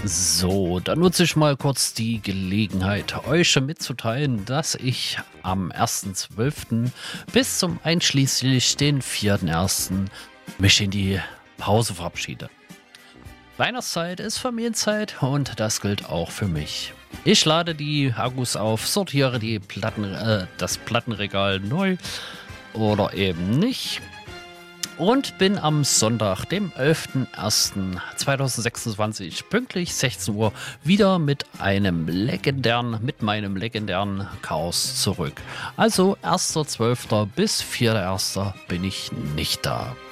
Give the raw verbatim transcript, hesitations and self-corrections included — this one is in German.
So, dann nutze ich mal kurz die Gelegenheit, euch schon mitzuteilen, dass ich am ersten zwölften bis zum einschließlich den vierten ersten mich in die Pause verabschiede. Weihnachtszeit ist Familienzeit und das gilt auch für mich. Ich lade die Akkus auf, sortiere die Platten, äh, das Plattenregal neu oder eben nicht. Und bin am Sonntag, dem elften ersten zweitausendsechsundzwanzig, pünktlich sechzehn Uhr, wieder mit einem legendären, mit meinem legendären Chaos zurück. Also erster zwölfter bis vierter erster bin ich nicht da.